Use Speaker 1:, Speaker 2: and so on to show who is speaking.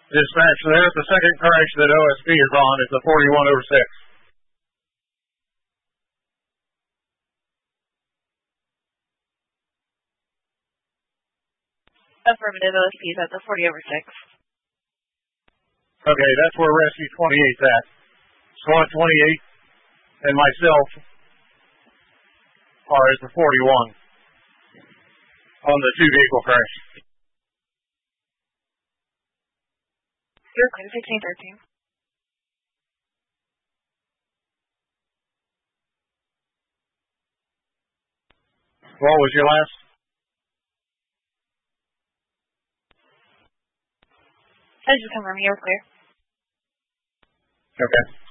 Speaker 1: Dispatch, there's the second crash that OSP is on. It's a 4106.
Speaker 2: Affirmative, OSP is at the 40/6.
Speaker 1: Okay, that's where Rescue 28's at. SWAT 28 and myself are at the 41 on the two-vehicle crash.
Speaker 2: You're clear, 1613.
Speaker 1: What was your last?
Speaker 2: I just confirm you're clear.
Speaker 1: Okay.